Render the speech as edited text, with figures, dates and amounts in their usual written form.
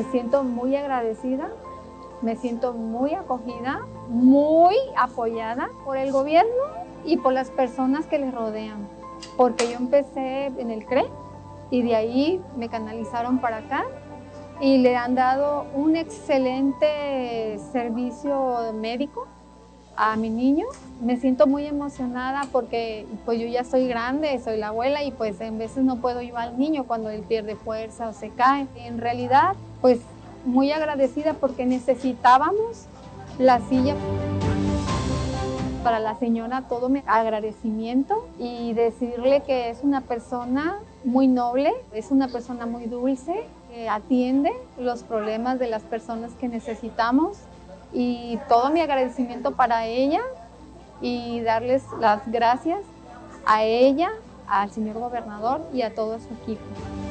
siento muy agradecida, me siento muy acogida, muy apoyada por el gobierno y por las personas que les rodean, porque yo empecé en el CRE y de ahí me canalizaron para acá y le han dado un excelente servicio médico a mi niño. Me siento muy emocionada porque pues yo ya soy grande, soy la abuela y pues en veces no puedo llevar al niño cuando él pierde fuerza o se cae. En realidad, pues muy agradecida porque necesitábamos la silla. Para la señora todo mi agradecimiento y decirle que es una persona muy noble, es una persona muy dulce, que atiende los problemas de las personas que necesitamos y todo mi agradecimiento para ella y darles las gracias a ella, al señor gobernador y a todo su equipo.